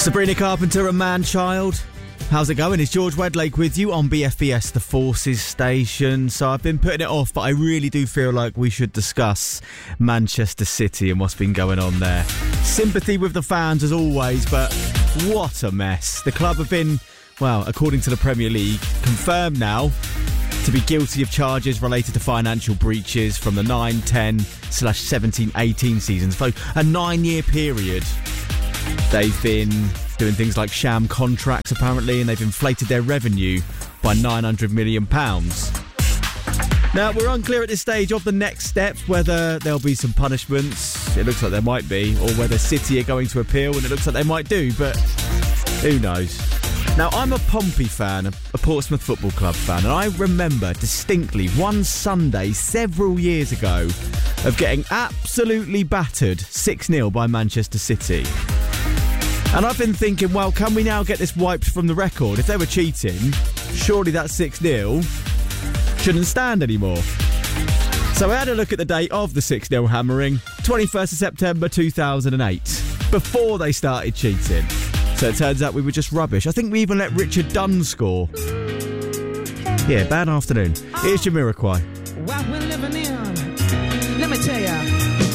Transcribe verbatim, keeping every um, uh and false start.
Sabrina Carpenter and Man-Child. How's it going? It's George Wedlake with you on B F B S, the Forces station. So I've been putting it off, but I really do feel like we should discuss Manchester City and what's been going on there. Sympathy with the fans as always, but what a mess. The club have been, well, according to the Premier League, confirmed now to be guilty of charges related to financial breaches from the nine ten slash seventeen eighteen seasons. So a nine-year period. They've been doing things like sham contracts, apparently, and they've inflated their revenue by nine hundred million pounds. Now, we're unclear at this stage of the next steps, whether there'll be some punishments. It looks like there might be, or whether City are going to appeal, and it looks like they might do, but who knows? Now, I'm a Pompey fan, a Portsmouth Football Club fan, and I remember distinctly one Sunday several years ago of getting absolutely battered six nil by Manchester City. And I've been thinking, well, can we now get this wiped from the record? If they were cheating, surely that six nil shouldn't stand anymore. So I had a look at the date of the six nil hammering, twenty-first of September two thousand eight, before they started cheating. So it turns out we were just rubbish. I think we even let Richard Dunn score. Yeah, bad afternoon. Here's Jamiroquai. What we're living in, let me tell ya.